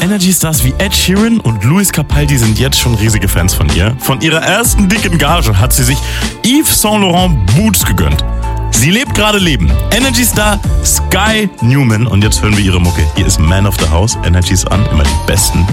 Energy-Stars wie Ed Sheeran und Lewis Capaldi sind jetzt schon riesige Fans von ihr. Von ihrer ersten dicken Gage hat sie sich Yves Saint Laurent Boots gegönnt. Sie lebt gerade Leben. Energy-Star Sky Newman. Und jetzt hören wir ihre Mucke. Hier ist Man of the House. Energy ist an. Immer die besten